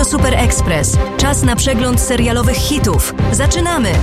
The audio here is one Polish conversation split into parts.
Radio Super Express. Czas na przegląd serialowych hitów. Zaczynamy!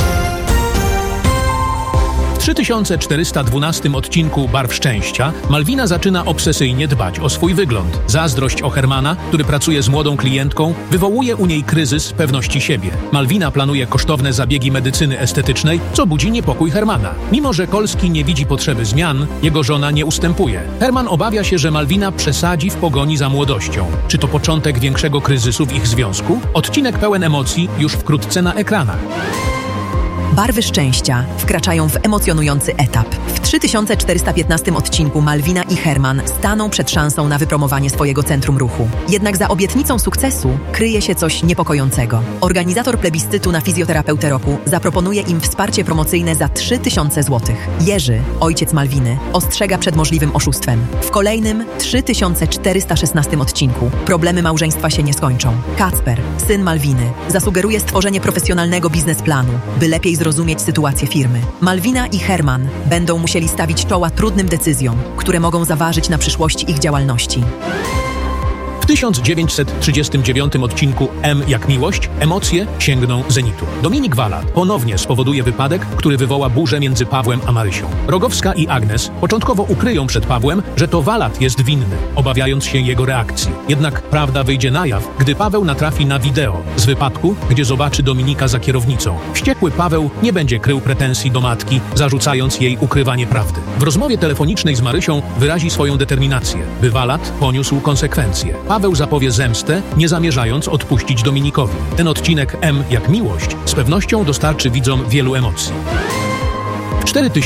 W 3412 odcinku Barw Szczęścia Malwina zaczyna obsesyjnie dbać o swój wygląd. Zazdrość o Hermana, który pracuje z młodą klientką, wywołuje u niej kryzys pewności siebie. Malwina planuje kosztowne zabiegi medycyny estetycznej, co budzi niepokój Hermana. Mimo że Kolski nie widzi potrzeby zmian, jego żona nie ustępuje. Herman obawia się, że Malwina przesadzi w pogoni za młodością. Czy to początek większego kryzysu w ich związku? Odcinek pełen emocji już wkrótce na ekranach. Barwy Szczęścia wkraczają w emocjonujący etap. W 3415 odcinku Malwina i Herman staną przed szansą na wypromowanie swojego centrum ruchu. Jednak za obietnicą sukcesu kryje się coś niepokojącego. Organizator plebiscytu na fizjoterapeutę roku zaproponuje im wsparcie promocyjne za 3000 zł. Jerzy, ojciec Malwiny, ostrzega przed możliwym oszustwem. W kolejnym 3416 odcinku problemy małżeństwa się nie skończą. Kacper, syn Malwiny, zasugeruje stworzenie profesjonalnego biznesplanu, by lepiej zrozumieć sytuację firmy. Malwina i Herman będą musieli stawić czoła trudnym decyzjom, które mogą zaważyć na przyszłości ich działalności. W 1939 odcinku M jak miłość emocje sięgną zenitu. Dominik Walat ponownie spowoduje wypadek, który wywoła burzę między Pawłem a Marysią. Rogowska i Agnes początkowo ukryją przed Pawłem, że to Walat jest winny, obawiając się jego reakcji. Jednak prawda wyjdzie na jaw, gdy Paweł natrafi na wideo z wypadku, gdzie zobaczy Dominika za kierownicą. Wściekły Paweł nie będzie krył pretensji do matki, zarzucając jej ukrywanie prawdy. W rozmowie telefonicznej z Marysią wyrazi swoją determinację, by Walat poniósł konsekwencje. Paweł zapowie zemstę, nie zamierzając odpuścić Dominikowi. Ten odcinek M jak miłość z pewnością dostarczy widzom wielu emocji. W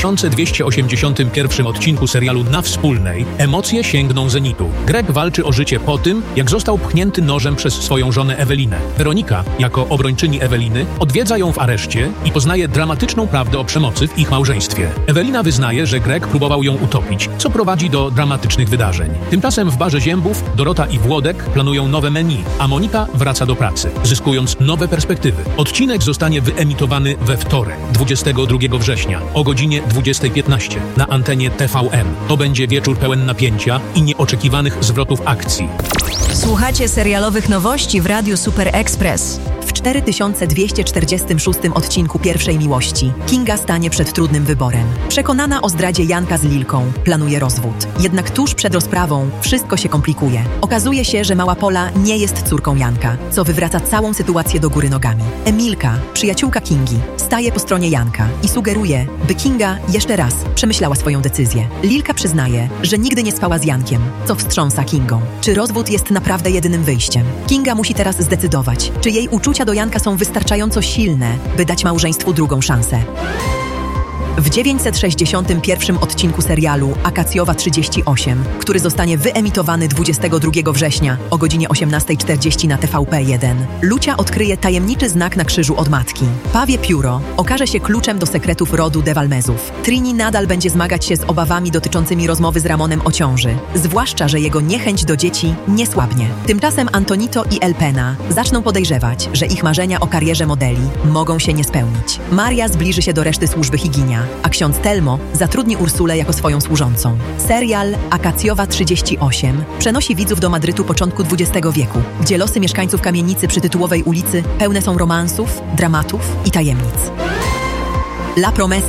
4281 odcinku serialu Na Wspólnej emocje sięgną zenitu. Greg walczy o życie po tym, jak został pchnięty nożem przez swoją żonę Ewelinę. Weronika, jako obrończyni Eweliny, odwiedza ją w areszcie i poznaje dramatyczną prawdę o przemocy w ich małżeństwie. Ewelina wyznaje, że Greg próbował ją utopić, co prowadzi do dramatycznych wydarzeń. Tymczasem w barze Ziębów Dorota i Włodek planują nowe menu, a Monika wraca do pracy, zyskując nowe perspektywy. Odcinek zostanie wyemitowany we wtorek, 22 września, o godzinie 20:15 na antenie TVN. To będzie wieczór pełen napięcia i nieoczekiwanych zwrotów akcji. Słuchacie serialowych nowości w Radiu Super Express. W 4246 odcinku Pierwszej Miłości Kinga stanie przed trudnym wyborem. Przekonana o zdradzie Janka z Lilką, planuje rozwód. Jednak tuż przed rozprawą wszystko się komplikuje. Okazuje się, że mała Pola nie jest córką Janka, co wywraca całą sytuację do góry nogami. Emilka, przyjaciółka Kingi, staje po stronie Janka i sugeruje, by Kinga jeszcze raz przemyślała swoją decyzję. Lilka przyznaje, że nigdy nie spała z Jankiem, co wstrząsa Kingą. Czy rozwód jest naprawdę jedynym wyjściem? Kinga musi teraz zdecydować, czy jej uczucia do Janka są wystarczająco silne, by dać małżeństwu drugą szansę. W 961 odcinku serialu Akacjowa 38, który zostanie wyemitowany 22 września o godzinie 18:40 na TVP1, Lucia odkryje tajemniczy znak na krzyżu od matki. Pawie pióro okaże się kluczem do sekretów rodu de Valmezów. Trini nadal będzie zmagać się z obawami dotyczącymi rozmowy z Ramonem o ciąży, zwłaszcza, że jego niechęć do dzieci nie słabnie. Tymczasem Antonito i Elpena zaczną podejrzewać, że ich marzenia o karierze modeli mogą się nie spełnić. Maria zbliży się do reszty służby Higinia, a ksiądz Telmo zatrudni Ursulę jako swoją służącą. Serial Akacjowa 38 przenosi widzów do Madrytu początku XX wieku, gdzie losy mieszkańców kamienicy przy tytułowej ulicy pełne są romansów, dramatów i tajemnic. La Promesa